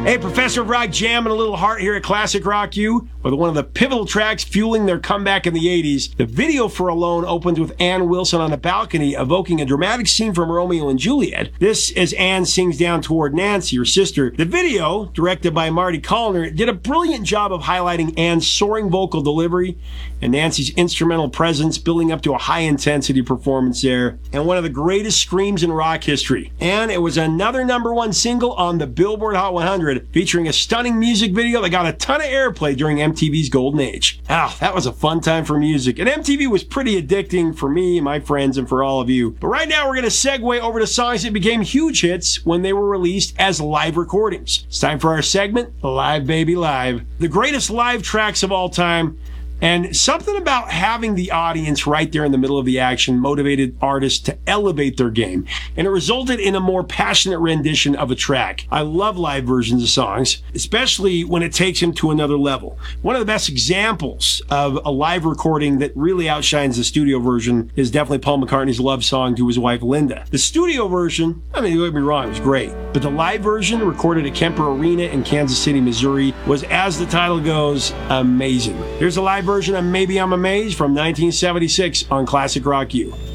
Hey, Professor of Rock Jam and a little heart here at Classic Rock U with one of the pivotal tracks fueling their comeback in the 80s. The video for Alone opens with Ann Wilson on a balcony evoking a dramatic scene from Romeo and Juliet. This as Ann sings down toward Nancy, her sister. The video, directed by Marty Callner, did a brilliant job of highlighting Ann's soaring vocal delivery and Nancy's instrumental presence, building up to a high-intensity performance there, and one of the greatest screams in rock history. And it was another #1 single on the Billboard Hot 100, featuring a stunning music video that got a ton of airplay during MTV's golden age. That was a fun time for music, and MTV was pretty addicting for me and my friends and for all of you. But right now we're going to segue over to songs that became huge hits when they were released as live recordings. It's time for our segment, Live Baby Live. The greatest live tracks of all time. And something about having the audience right there in the middle of the action motivated artists to elevate their game, and it resulted in a more passionate rendition of a track. I love live versions of songs, especially when it takes them to another level. One of the best examples of a live recording that really outshines the studio version is definitely Paul McCartney's love song to his wife Linda. The studio version, don't get me wrong, it was great, but the live version recorded at Kemper Arena in Kansas City, Missouri was, as the title goes, amazing. Here's a live version of Maybe I'm Amazed from 1976 on Classic Rock U.